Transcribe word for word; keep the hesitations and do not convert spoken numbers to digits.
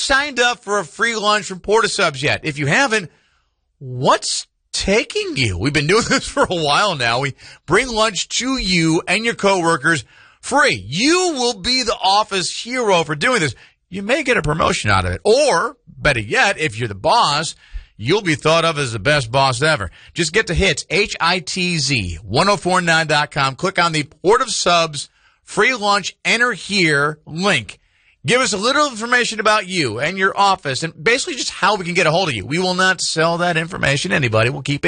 signed up for a free lunch from Portasubs yet? If you haven't, what's taking you? We've been doing this for a while now. We bring lunch to you and your coworkers free. You will be the office hero for doing this. You may get a promotion out of it. Or, better yet, if you're the boss, you'll be thought of as the best boss ever. Just get to Hitz, H I T Z, ten forty-nine dot com. Click on the Port of Subs free lunch, enter here link. Give us a little information about you and your office and basically just how we can get a hold of you. We will not sell that information to anybody. We'll keep it